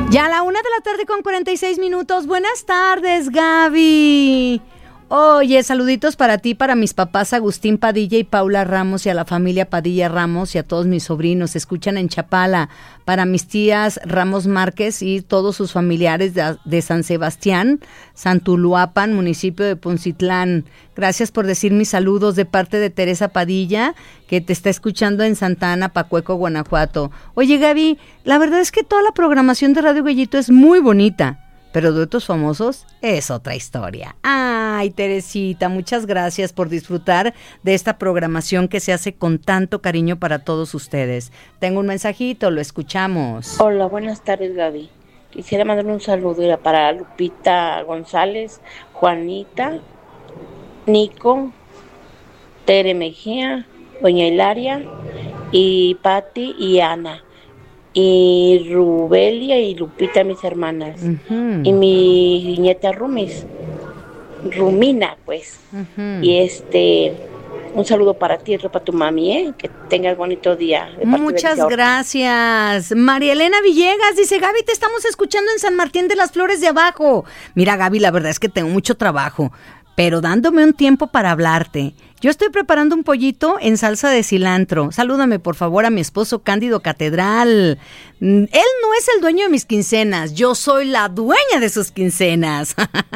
Ya a la 1:46 p.m. Buenas tardes, Gaby. Oye, saluditos para ti, para mis papás Agustín Padilla y Paula Ramos, y a la familia Padilla Ramos y a todos mis sobrinos. Se escuchan en Chapala. Para mis tías Ramos Márquez y todos sus familiares de San Sebastián, Santuluapan, municipio de Poncitlán. Gracias por decir mis saludos de parte de Teresa Padilla, que te está escuchando en Santa Ana, Pacueco, Guanajuato. Oye, Gaby, la verdad es que toda la programación de Radio Gallito es muy bonita, pero Duetos Famosos es otra historia. Ay, Teresita, muchas gracias por disfrutar de esta programación que se hace con tanto cariño para todos ustedes. Tengo un mensajito, lo escuchamos. Hola, buenas tardes, Gaby. Quisiera mandarle un saludo para Lupita González, Juanita, Nico, Tere Mejía, Doña Hilaria, y Patti y Ana. Y Rubelia y Lupita, mis hermanas. Uh-huh. Y mi nieta Rumina, pues. Uh-huh. Y un saludo para ti, para tu mami, que tengas bonito día. Muchas gracias. María Elena Villegas dice: Gaby, te estamos escuchando en San Martín de las Flores de Abajo. Mira, Gaby, la verdad es que tengo mucho trabajo, pero dándome un tiempo para hablarte. Yo estoy preparando un pollito en salsa de cilantro. Salúdame, por favor, a mi esposo Cándido Catedral. Él no es el dueño de mis quincenas, yo soy la dueña de sus quincenas.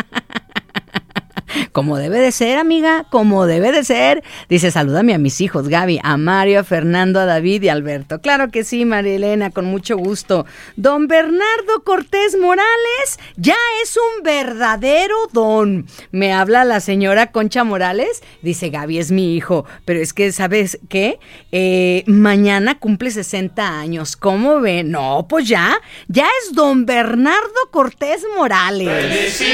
Como debe de ser, amiga, como debe de ser. Dice: salúdame a mis hijos, Gaby, a Mario, a Fernando, a David y a Alberto. Claro que sí, María Elena, con mucho gusto. Don Bernardo Cortés Morales ya es un verdadero don. Me habla la señora Concha Morales. Dice: Gaby es mi hijo, pero es que, ¿sabes qué? Mañana cumple 60 años. ¿Cómo ven? No, pues ya es don Bernardo Cortés Morales.